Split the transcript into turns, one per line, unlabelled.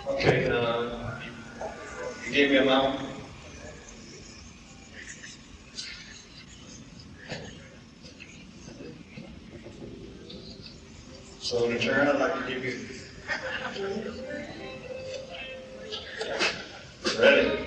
Okay, you gave me a amount. So in return, I'd like to give you. Ready?